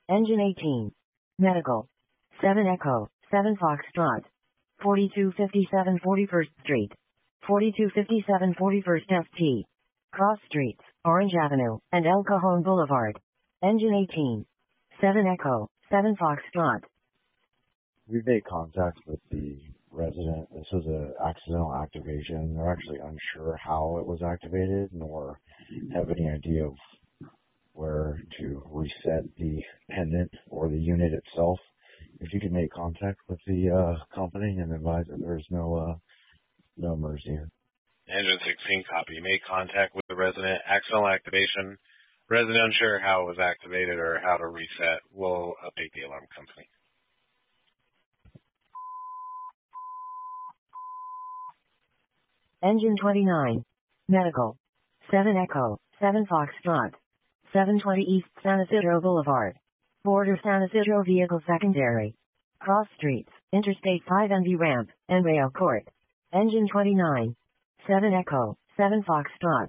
Engine 18. Medical. 7 Echo, 7 Foxtrot. 4257 41st Street. 4257 41st FT. Cross Streets, Orange Avenue, and El Cajon Boulevard. Engine 18. 7 Echo, 7 Foxtrot. We made contact with the resident. This was an accidental activation. They're actually unsure how it was activated, nor have any idea of where to reset the pendant or the unit itself. If you could make contact with the company and advise that there's no emergency. Engine 16 copy. You made contact with the resident. Accidental activation. Resident unsure how it was activated or how to reset. We'll update the alarm company. Engine 29. Medical. 7 Echo, 7 Foxtrot. 720 East San Isidro Boulevard. Border San Isidro Vehicle Secondary. Cross Streets, Interstate 5 NV Ramp, and Rail Court. Engine 29. 7 Echo, 7 Foxtrot.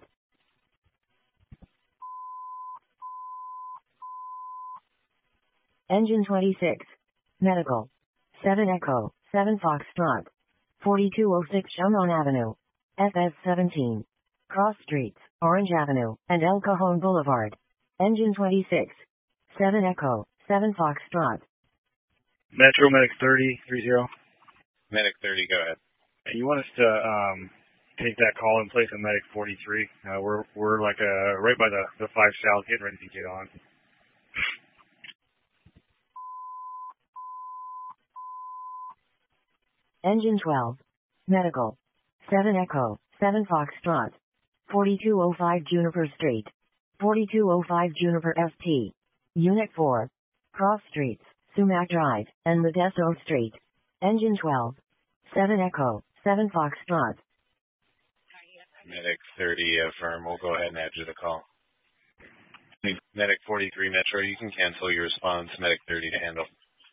Engine 26. Medical. 7 Echo, 7 Foxtrot. 4206 Shamron Avenue. FS 17. Cross Streets, Orange Avenue, and El Cajon Boulevard. Engine 26. 7 Echo, 7 Foxtrot. Metro Medic 30. Medic 30, go ahead. You want us to take that call in place of Medic 43. We're like right by the 5 South, getting ready to get on. Engine 12. Medical. 7 Echo, 7 Foxtrot. 4205 Juniper Street. 4205 Juniper ST. Unit 4. Cross Streets, Sumac Drive, and Modesto Street. Engine 12. 7 Echo, 7 Foxtrot. Medic 30, affirm. We'll go ahead and add you the call. Medic 43 Metro, you can cancel your response. Medic 30 to handle.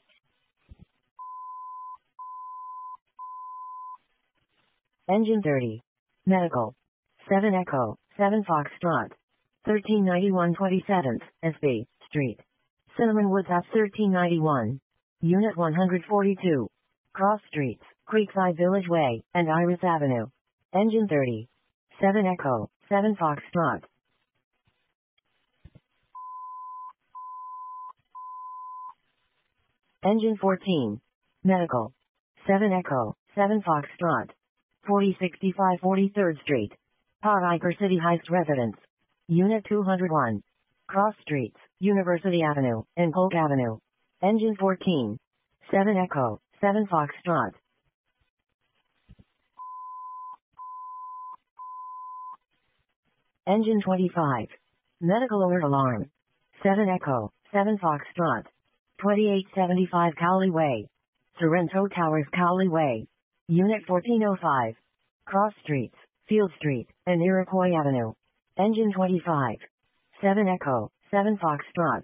Engine 30. Medical. 7 Echo, 7 Foxtrot. 1391 27th, SB, Street. Cinnamon Woods at 1391. Unit 142. Cross Streets, Creekside Village Way, and Iris Avenue. Engine 30. 7 Echo, 7 Foxtrot. Engine 14. Medical. 7 Echo, 7 Foxtrot. 4065 43rd Street. Parker City Heights Residence. Unit 201. Cross Streets, University Avenue, and Polk Avenue. Engine 14. 7 Echo, 7 Foxtrot. Engine 25. Medical alert alarm. 7 Echo, 7 Foxtrot. 2875 Cowley Way. Sorrento Towers Cowley Way. Unit 1405. Cross Streets, Field Street, and Iroquois Avenue. Engine 25. 7 Echo, 7 Foxtrot.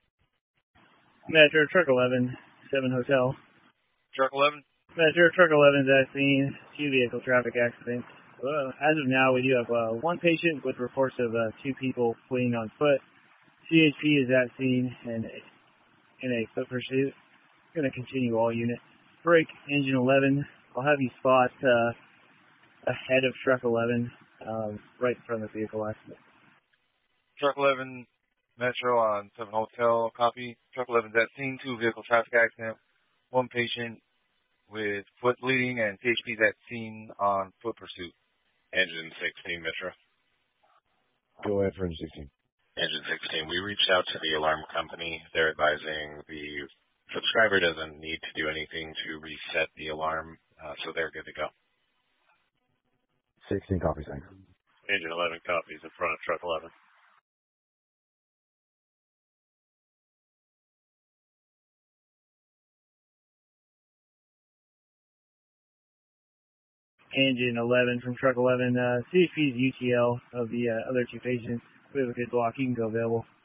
Metro Truck 11, 7 Hotel. Truck 11? Metro Truck 11 is at scene, 2 vehicle traffic accidents. As of now, we do have 1 patient with reports of 2 people fleeing on foot. CHP is at scene and in a foot pursuit. Going to continue all units. Break engine 11. I'll have you spot ahead of truck 11, right in front of the vehicle accident. Truck 11, Metro on 7 Hotel, copy. Truck 11 is at scene, 2 vehicle traffic accident, 1 patient with foot bleeding, and CHP is at scene on foot pursuit. Engine 16, Metro. Go ahead for engine 16. Engine 16, we reached out to the alarm company. They're advising the subscriber doesn't need to do anything to reset the alarm, so they're good to go. 16 copies, thanks. Engine 11 copies in front of truck 11. Engine 11 from truck 11, CHP's UTL of the other 2 patients. We have a good block. You can go available.